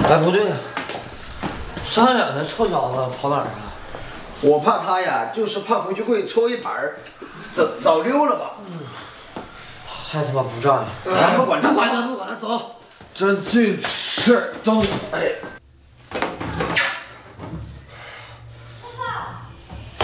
哎，不对呀，张远那臭小子跑哪儿了？ 我怕他呀，就是怕回去柜抽一板儿，早溜了吧。 太他妈不仗义！ 咱不管他， 不管他，走。 这事儿都哎。